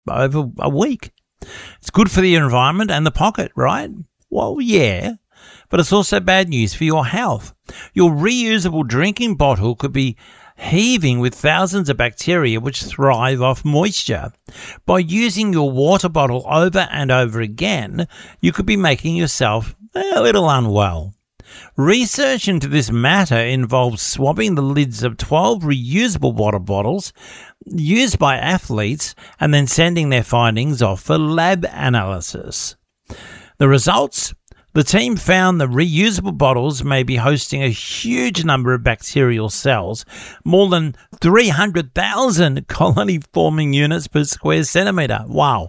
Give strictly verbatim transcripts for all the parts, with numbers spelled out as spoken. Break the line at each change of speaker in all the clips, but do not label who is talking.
over a week. It's good for the environment and the pocket, right? Well, yeah, but it's also bad news for your health. Your reusable drinking bottle could be heaving with thousands of bacteria which thrive off moisture. By using your water bottle over and over again, you could be making yourself a little unwell. Research into this matter involves swabbing the lids of twelve reusable water bottles used by athletes and then sending their findings off for lab analysis. The results? The team found the reusable bottles may be hosting a huge number of bacterial cells, more than three hundred thousand colony-forming units per square centimetre. Wow.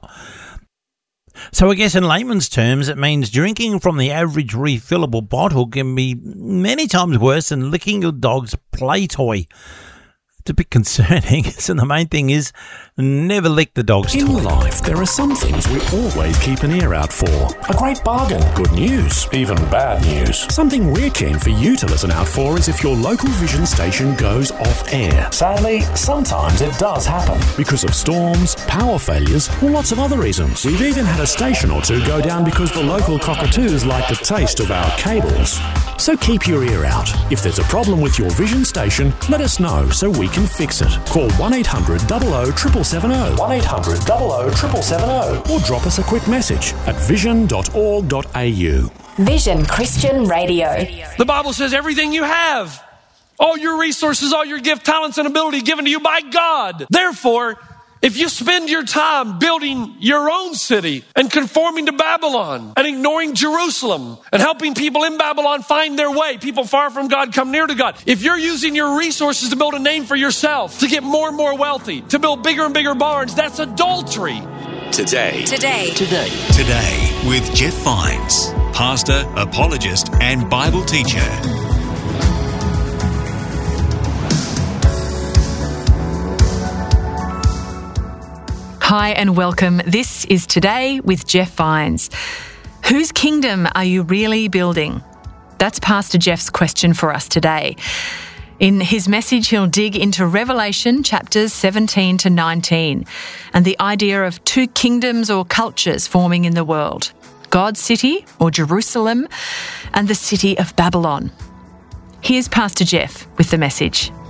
So I guess in layman's terms, it means drinking from the average refillable bottle can be many times worse than licking your dog's play toy. It's a bit concerning, so the main thing is never lick the dog's
In
toy.
In life, there are some things we always keep an ear out for. A great bargain, good news, even bad news. Something we're keen for you to listen out for is if your local Vision station goes off air. Sadly, sometimes it does happen. Because of storms, power failures, or lots of other reasons. We've even had a station or two go down because the local cockatoos like the taste of our cables. So keep your ear out. If there's a problem with your Vision station, let us know so we can fix it. Call one eight hundred double oh triple seven oh, one eight hundred double oh triple seven oh, or drop us a quick message at vision dot org dot a u.
Vision Christian Radio.
The Bible says everything you have, all your resources, all your gift, talents, and ability given to you by God. Therefore, if you spend your time building your own city and conforming to Babylon and ignoring Jerusalem and helping people in Babylon find their way, people far from God come near to God. If you're using your resources to build a name for yourself, to get more and more wealthy, to build bigger and bigger barns, that's adultery.
Today.
Today.
Today. Today with Jeff Vines, pastor, apologist, and Bible teacher.
Hi and welcome. This is Today with Jeff Vines. Whose kingdom are you really building? That's Pastor Jeff's question for us today. In his message, he'll dig into Revelation chapters seventeen to nineteen and the idea of two kingdoms or cultures forming in the world, God's city or Jerusalem and the city of Babylon. Here's Pastor Jeff with the message.